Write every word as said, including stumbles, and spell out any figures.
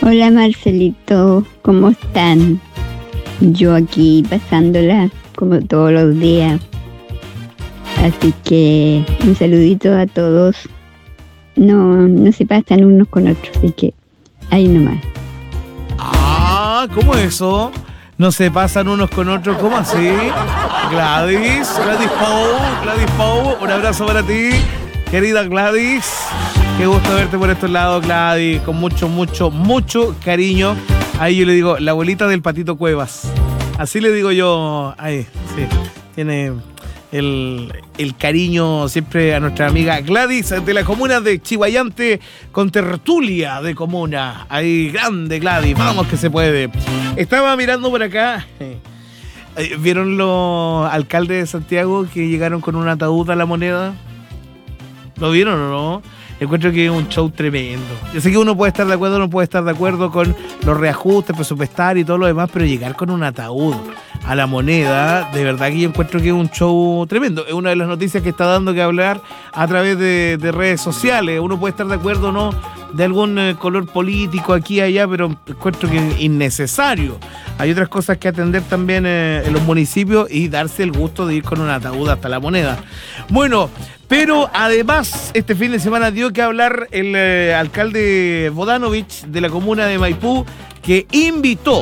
Hola Marcelito, ¿cómo están? Yo aquí pasándola como todos los días. Así que un saludito a todos. No, no se pasan unos con otros, así que ahí nomás. Ah, ¿cómo eso? ¿No se pasan unos con otros? ¿Cómo así? Gladys, Gladys Pou, Gladys Pou, un abrazo para ti, querida Gladys. Qué gusto verte por estos lados, Gladys, con mucho, mucho, mucho cariño. Ahí yo le digo, la abuelita del Patito Cuevas. Así le digo yo, ahí, sí, tiene el, el cariño siempre a nuestra amiga Gladys de la comuna de Chihuayante, con tertulia de comuna. Ahí, grande Gladys, vamos que se puede. Estaba mirando por acá, ¿vieron los alcaldes de Santiago que llegaron con un ataúd a La Moneda? ¿Lo vieron o no? Encuentro que es un show tremendo. Yo sé que uno puede estar de acuerdo o no puede estar de acuerdo con los reajustes presupuestarios y todo lo demás, pero llegar con un ataúd a La Moneda, de verdad que yo encuentro que es un show tremendo. Es una de las noticias que está dando que hablar a través de, de redes sociales. Uno puede estar de acuerdo o no de algún eh, color político aquí y allá, pero encuentro que es innecesario. Hay otras cosas que atender también eh, en los municipios y darse el gusto de ir con un ataúd hasta La Moneda. Bueno, pero además este fin de semana dio que hablar el eh, alcalde Bodanovich de la comuna de Maipú, que invitó